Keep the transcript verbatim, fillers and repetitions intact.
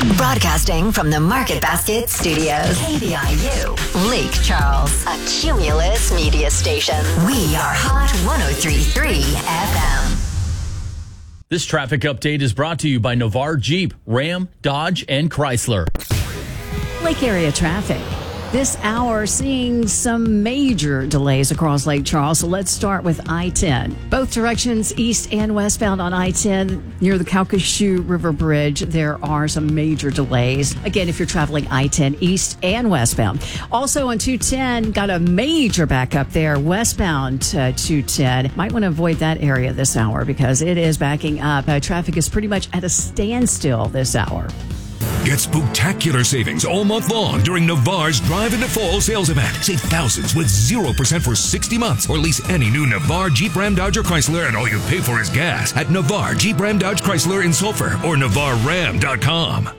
Broadcasting from the Market Basket Studios. K B I U, Lake Charles, a Cumulus media station. We are Hot one oh three point three F M. This traffic update is brought to you by Navarre Jeep, Ram, Dodge, and Chrysler. Lake area traffic. This hour seeing some major delays across Lake Charles. So let's start with I ten. Both directions, east and westbound on I ten near the Calcasieu River Bridge. There are some major delays. Again, if you're traveling I ten east and westbound. Also on two ten, got a major backup there westbound uh, two ten. Might want to avoid that area this hour because it is backing up. Uh, traffic is pretty much at a standstill this hour. Get spectacular savings all month long during Navarre's Drive into Fall sales event. Save thousands with zero percent for sixty months or lease any new Navarre, Jeep, Ram, Dodge, or Chrysler, and all you pay for is gas at Navarre, Jeep, Ram, Dodge, Chrysler in Sulphur or Navarre Ram dot com.